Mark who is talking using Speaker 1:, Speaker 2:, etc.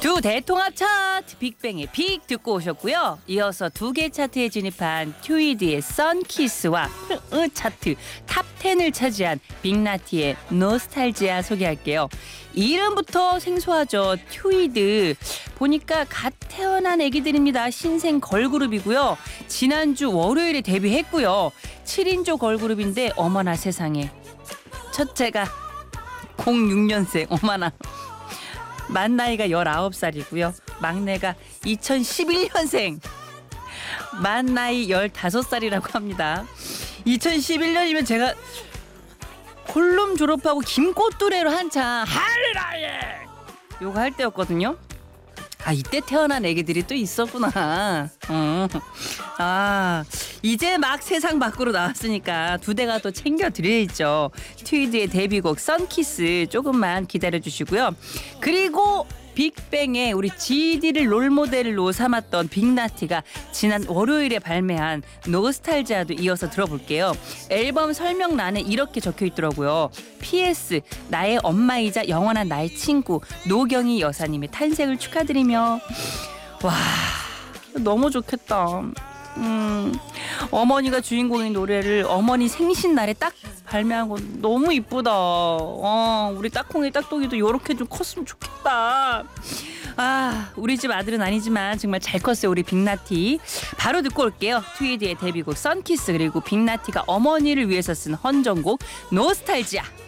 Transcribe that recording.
Speaker 1: 두 대통합 차트 빅뱅의 빅 듣고 오셨고요. 이어서 두 개 차트에 진입한 튜이드의 선키스와 차트 탑10을 차지한 빅나티의 노스탈지아 소개할게요. 이름부터 생소하죠. 튜이드 보니까 갓 태어난 애기들입니다. 신생 걸그룹이고요. 지난주 월요일에 데뷔했고요. 7인조 걸그룹인데 어머나 세상에 첫째가 06년생 어머나 만 나이가 19살이고요. 막내가 2011년생 만 나이 15살이라고 합니다. 2011년이면 제가 콜롬 졸업하고 김꽃두레로 한창 할라예 요거 할 때였거든요. 아 이때 태어난 애기들이 또 있었구나. 이제 막 세상 밖으로 나왔으니까 두 대가 또 챙겨드려야죠. 튜이드의 데뷔곡 선키스 조금만 기다려주시고요. 그리고 빅뱅의 우리 GD를 롤모델로 삼았던 빅나티가 지난 월요일에 발매한 노스탈지아도 이어서 들어볼게요. 앨범 설명란에 이렇게 적혀있더라고요. PS 나의 엄마이자 영원한 나의 친구 노경희 여사님의 탄생을 축하드리며. 와 너무 좋겠다. 어머니가 주인공인 노래를 어머니 생신날에 딱 발매한 거 너무 이쁘다. 우리 딱콩이 딱동이도 이렇게 좀 컸으면 좋겠다. 우리 집 아들은 아니지만 정말 잘 컸어요. 우리 빅나티. 바로 듣고 올게요. 튜이드의 데뷔곡 선키스 그리고 빅나티가 어머니를 위해서 쓴 헌정곡 노스탈지아.